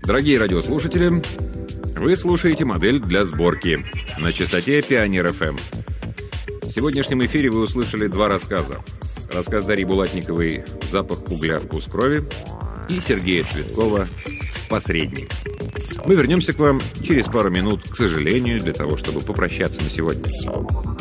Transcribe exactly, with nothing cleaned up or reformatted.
Дорогие радиослушатели, вы слушаете «Модель для сборки» на частоте Пионер эф эм. В сегодняшнем эфире вы услышали два рассказа. Рассказ Дарьи Булатниковой «Запах угля, вкус крови» и Сергея Цветкова «Посредник». Мы вернемся к вам через пару минут, к сожалению, для того, чтобы попрощаться на сегодня.